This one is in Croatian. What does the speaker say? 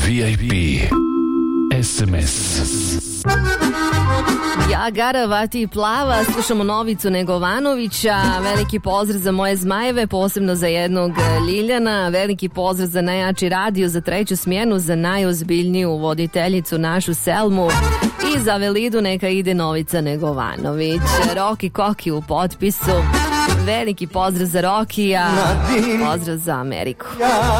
VIP SMS. Ja garavati plava, slušamo Novicu Negovanovića, veliki pozdrav za moje zmajeve, posebno za jednog Ljiljana, veliki pozdrav za najjači radio, za treću smjenu, za najozbiljniju voditeljicu našu Selmu i za Velidu neka ide Novica Negovanović. Roki Koki u potpisu, veliki pozdrav za Rokija, pozdrav za Ameriku.